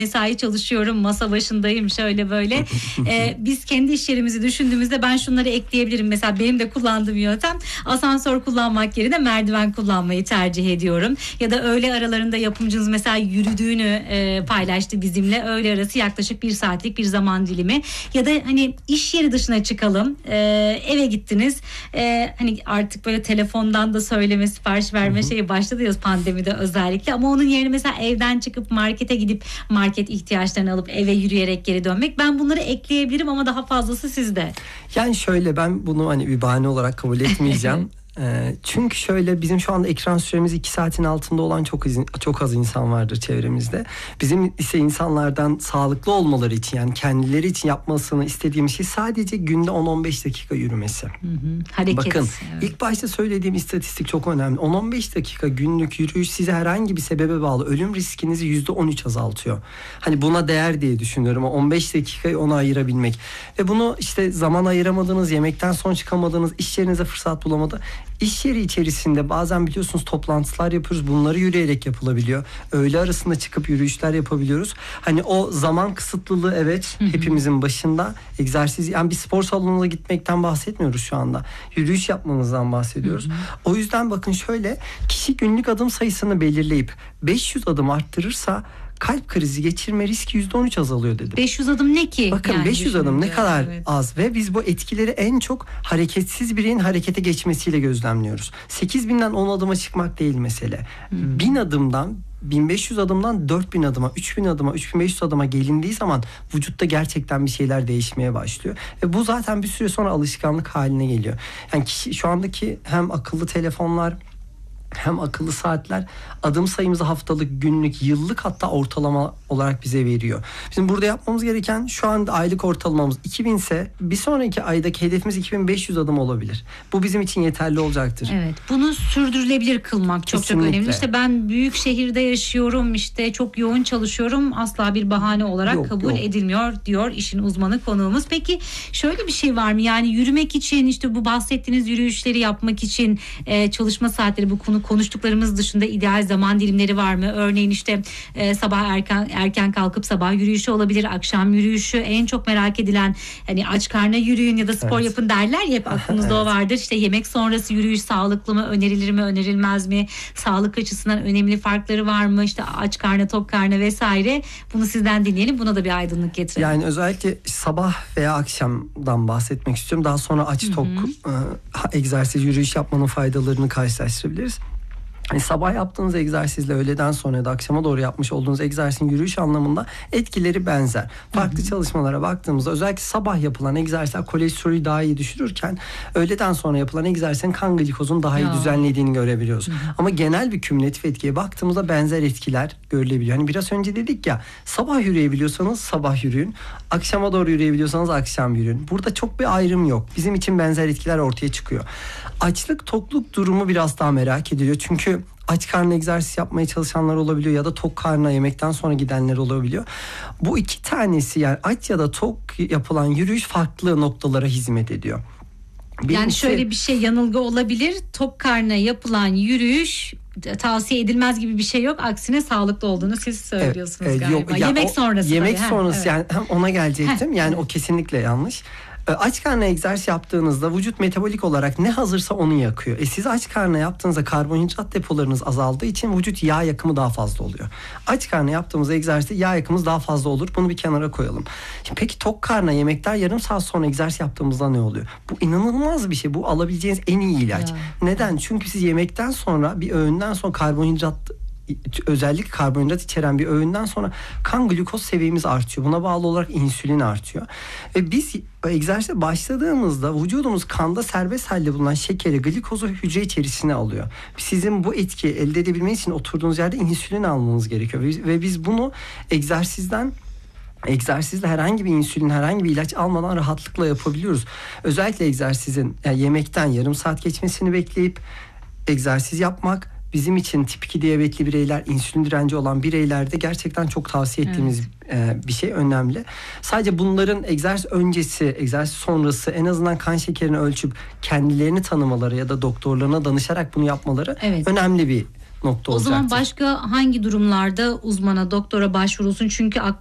mesai çalışıyorum, masa başındayım, şöyle böyle. Biz kendi iş yerimizi düşündüğümüzde ben şunları ekleyebilirim. Mesela benim de kullandığım yöntem, asansör kullanmak yerine merdiven kullanmayı tercih ediyorum. Ya da öğle aralarında yapımcınız mesela yürüdüğünü paylaştı bizimle. Öğle arası yaklaşık 1 saatlik bir zaman dilimi. Ya da hani iş yeri dışına çıkalım, eve gittiniz. Hani artık böyle telefondan da söyleme, sipariş verme şeyi başladı ya pandemide özellikle. Ama onun yerine mesela evden çıkıp markete gidip market ihtiyaçlarını alıp eve yürüyerek geri dönmek. Ben bunları ekleyebilirim ama daha fazlası sizde. Yani şöyle, ben bunu hani bir bahane olarak kabul etmeyeceğim. Çünkü şöyle, bizim şu anda ekran süremiz 2 saatin altında olan çok az insan vardır çevremizde. Bizim ise insanlardan sağlıklı olmaları için, yani kendileri için yapmasını istediğim şey sadece günde 10-15 dakika yürümesi. Hareket. Bakın, evet. ilk başta söylediğim istatistik çok önemli. 10-15 dakika günlük yürüyüş size herhangi bir sebebe bağlı ölüm riskinizi %13 azaltıyor. Hani buna değer diye düşünüyorum. O 15 dakikayı ona ayırabilmek. Ve bunu işte zaman ayıramadığınız, yemekten sonra çıkamadığınız, iş yerinize fırsat bulamadı. İş yeri içerisinde bazen biliyorsunuz toplantılar yapıyoruz. Bunları yürüyerek yapılabiliyor. Öğle arasında çıkıp yürüyüşler yapabiliyoruz. Hani o zaman kısıtlılığı, evet, hepimizin başında. Egzersiz, yani bir spor salonuna gitmekten bahsetmiyoruz şu anda. Yürüyüş yapmamızdan bahsediyoruz. O yüzden bakın şöyle, kişi günlük adım sayısını belirleyip 500 adım arttırırsa kalp krizi geçirme riski %13 azalıyor dedim. 500 adım ne ki? Bakın yani 500 adım ne kadar evet. az ve biz bu etkileri en çok hareketsiz bireyin harekete geçmesiyle gözlemliyoruz. 8.000'den 10 adıma çıkmak değil mesele. 1000 adımdan, 1500 adımdan 4000 adıma, 3000 adıma, 3500 adıma gelindiği zaman vücutta gerçekten bir şeyler değişmeye başlıyor. Ve bu zaten bir süre sonra alışkanlık haline geliyor. Yani şu andaki hem akıllı telefonlar hem akıllı saatler adım sayımızı haftalık, günlük, yıllık, hatta ortalama olarak bize veriyor. Bizim burada yapmamız gereken, şu anda aylık ortalamamız 2000 ise bir sonraki aydaki hedefimiz 2500 adım olabilir. Bu bizim için yeterli olacaktır. Evet, bunu sürdürülebilir kılmak çok önemli. İşte ben büyük şehirde yaşıyorum, işte çok yoğun çalışıyorum, asla bir bahane olarak kabul edilmiyor diyor işin uzmanı konuğumuz. Peki şöyle bir şey var mı? Yani yürümek için, işte bu bahsettiğiniz yürüyüşleri yapmak için çalışma saatleri, bu konu konuştuklarımız dışında ideal zaman dilimleri var mı? Örneğin işte sabah erken kalkıp sabah yürüyüşü olabilir, akşam yürüyüşü. En çok merak edilen, hani aç karnına yürüyün ya da spor yapın derler ya, hep aklımızda o vardır. İşte yemek sonrası yürüyüş sağlıklı mı, önerilir mi, önerilmez mi? Sağlık açısından önemli farkları var mı? İşte aç karnına, tok karnına vesaire. Bunu sizden dinleyelim. Buna da bir aydınlık getirelim. Yani özellikle sabah veya akşamdan bahsetmek istiyorum. Daha sonra aç tok egzersiz, yürüyüş yapmanın faydalarını karşılaştırabiliriz. Yani sabah yaptığınız egzersizle öğleden sonra ya da akşama doğru yapmış olduğunuz egzersizin yürüyüş anlamında etkileri benzer. Farklı çalışmalara baktığımızda özellikle sabah yapılan egzersizler kolesterolü daha iyi düşürürken öğleden sonra yapılan egzersizin kan glikozunu daha iyi düzenlediğini görebiliyoruz. Ama genel bir kümülatif etkiye baktığımızda benzer etkiler görülebiliyor. Hani biraz önce dedik ya, sabah yürüyebiliyorsanız sabah yürüyün, akşama doğru yürüyebiliyorsanız akşam yürüyün. Burada çok bir ayrım yok. Bizim için benzer etkiler ortaya çıkıyor. Açlık tokluk durumu biraz daha merak ediliyor. Çünkü aç karnına egzersiz yapmaya çalışanlar olabiliyor ya da tok karnına yemekten sonra gidenler olabiliyor. Bu iki tanesi, yani aç ya da tok yapılan yürüyüş farklı noktalara hizmet ediyor. Yani şöyle bir şey, yanılgı olabilir. Tok karnına yapılan yürüyüş tavsiye edilmez gibi bir şey yok. Aksine sağlıklı olduğunu siz söylüyorsunuz galiba. Yok, yemek sonrası. Yemek sonrası yani hem ona gelecektim. Yani o kesinlikle yanlış. Aç karnına egzersiz yaptığınızda vücut metabolik olarak ne hazırsa onu yakıyor. Siz aç karnına yaptığınızda karbonhidrat depolarınız azaldığı için vücut yağ yakımı daha fazla oluyor. Aç karnına yaptığımız egzersizde yağ yakımımız daha fazla olur. Bunu bir kenara koyalım. Şimdi peki tok karnına yemekten yarım saat sonra egzersiz yaptığımızda ne oluyor? Bu inanılmaz bir şey. Bu alabileceğiniz en iyi ilaç. Neden? Çünkü siz yemekten sonra, bir öğünden sonra özellikle karbonhidrat içeren bir öğünden sonra kan glikoz seviyemiz artıyor. Buna bağlı olarak insülin artıyor. Ve biz egzersize başladığımızda vücudumuz kanda serbest halde bulunan şekeri, glikozu hücre içerisine alıyor. Sizin bu etkiyi elde edebilmeniz için oturduğunuz yerde insülin almanız gerekiyor. Ve biz bunu egzersizle herhangi bir insülin, herhangi bir ilaç almadan rahatlıkla yapabiliyoruz. Özellikle egzersizin, yani yemekten yarım saat geçmesini bekleyip egzersiz yapmak bizim için tip 2 diyabetli bireyler, insülin direnci olan bireylerde gerçekten çok tavsiye ettiğimiz bir şey, önemli. Sadece bunların egzersiz öncesi, egzersiz sonrası en azından kan şekerini ölçüp kendilerini tanımaları ya da doktorlarına danışarak bunu yapmaları önemli bir nokta olacaktır. O zaman başka hangi durumlarda uzmana, doktora başvurulsun? Çünkü